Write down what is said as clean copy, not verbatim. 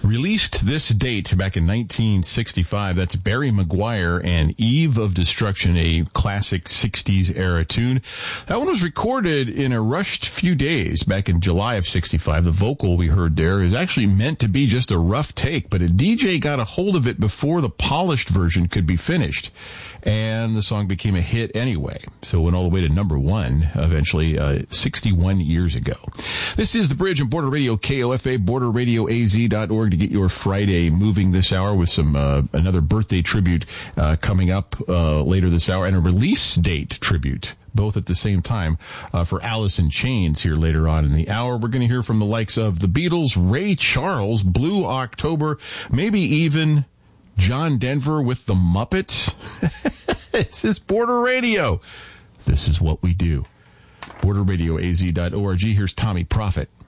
Released this date back in 1965. That's Barry Maguire and Eve of Destruction, a classic 60s era tune. That one was recorded in a rushed few days back in July of 65. The vocal we heard there is actually meant to be just a rough take, but a DJ got a hold of it before the polished version could be finished. And the song became a hit anyway. So it went all the way to number one eventually 61 years ago. This is The Bridge on Border Radio KOFA, borderradioaz.org to get your Friday moving this hour with some another birthday tribute coming up later this hour and a release date tribute, both at the same time for Alice in Chains here later on in the hour. We're going to hear from the likes of the Beatles, Ray Charles, Blue October, maybe even John Denver with the Muppets. This is Border Radio. This is what we do. BorderRadioAZ.org. Here's Tommy Prophet.